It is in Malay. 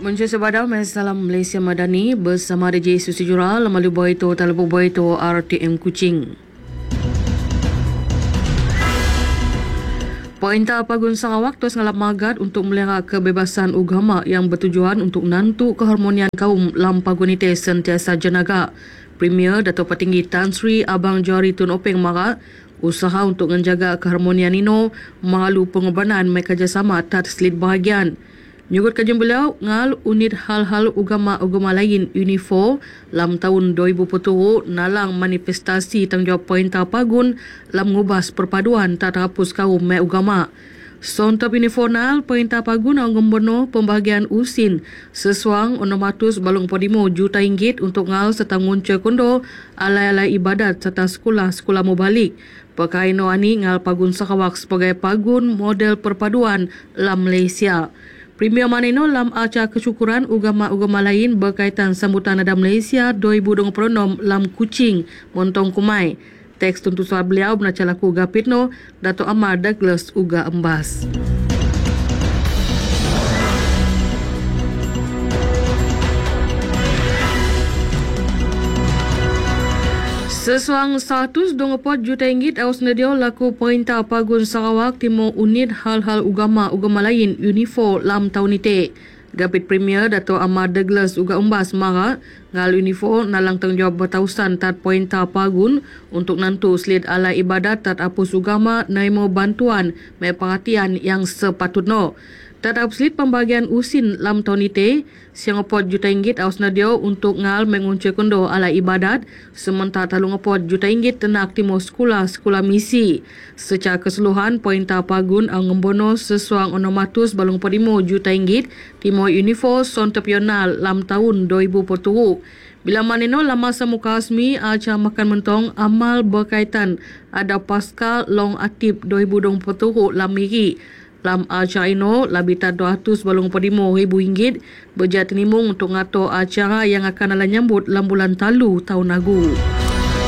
Muncul sebadau Masalah Malaysia Madani bersama DJ Susi Jura Lamalu Boito Talabu Boito RTM Kuching. Perintah Pagun Sarawak terus ngalap magat untuk melihara kebebasan agama yang bertujuan untuk nantu keharmonian kaum lam Pagun itu sentiasa jenaga. Premier Dato' Petinggi Tan Sri Abang Johari Tun Openg Mara usaha untuk menjaga keharmonian ini malu pengorbanan mereka kerjasama tak selit bahagian. Menyugut kajian beliau, ngal unit hal-hal agama lain UNIFO dalam tahun 2020 nalang manifestasi tanggungjawab Perintah Pagun dalam mengubah perpaduan tak terhapus kaum mai agama. Sontap UNIFO nal Perintah Pagun anggombeno pembahagian usin sesuang 600 balong podimo juta ringgit untuk ngal serta ngunca kondo alai-alai ibadat serta sekolah-sekolah mubalik. Perkaino ani ngal Pagun Sarawak sebagai pagun model perpaduan dalam Malaysia. Premier Manino dalam acara kesyukuran agama-agama lain berkaitan sambutan Nada Malaysia 2026 dalam Kuching, Montong Kumai. Teks tuntutan beliau benacalaku Gapitno, Dato' Amar Douglas Uga Embas. Sesuang 124 juta ringgit awas nadio laku Perintah Pagun Sarawak Timur unit hal-hal agama lain UNIFO lam tahun ini. Gapit Premier Dato' Amar Douglas Uga Umbas Mara ngal UNIFO nalang tanggungjawab bertausan tat Perintah Pagun untuk nantu selit alai ibadat tat apus agama naimo bantuan mai perhatian yang sepatutnya. Tak abslit pembagian usin lam tahun ini, siang 4 juta ringgit awas nadio untuk ngal mengunci kondo ala ibadat, sementara talung 4 juta ringgit tenak timo sekolah misi. Secara keseluruhan, Perintah Pagun anggembono sesuang 600 balong 45 juta ringgit timo UNIFO sontepional lam tahun 2020. Bila manino lama semuka asmi acara makan mentong amal berkaitan ada Pasca Long Atip 2020 lam miri. Dalam acara ini, lebih tak 200 balong RM45,000 berjaya tenimung untuk ngatur acara yang akan ala nyambut dalam bulan Talu tahun lagu.